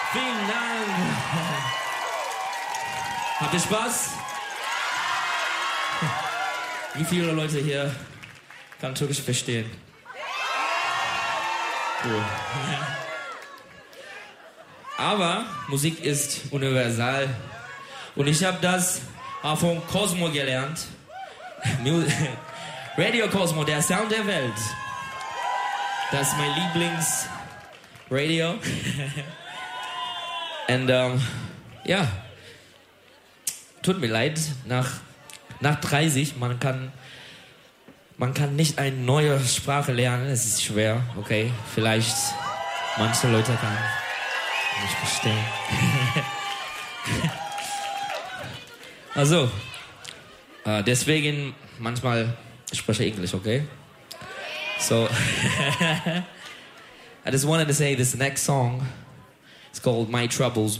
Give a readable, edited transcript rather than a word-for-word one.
Vielen Dank. Habt ihr Spaß? Wie viele Leute hier kann Türkisch verstehen? Cool. Aber Musik ist universal. Und ich habe das von Cosmo gelernt. Radio Cosmo, der Sound der Welt. Das ist mein Lieblingsradio. Und ja, tut mir leid, nach 30, man kann nicht eine neue Sprache lernen, es ist schwer, okay? Vielleicht manche Leute kann nicht verstehen. Also, deswegen manchmal spreche ich Englisch, okay? So, I just wanted to say this next song is called My Troubles.